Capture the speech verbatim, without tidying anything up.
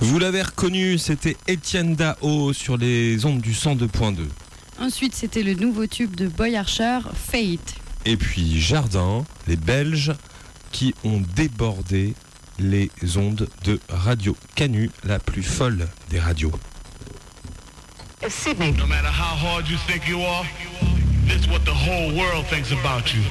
Vous l'avez reconnu, c'était Étienne Dao sur les ondes du cent deux point deux. Ensuite, c'était le nouveau tube de Boy Archer, Fate. Et puis Jardin, les Belges qui ont débordé les ondes de Radio Canu, la plus folle des radios. No matter how hard you think you are, this is what the whole world thinks about you.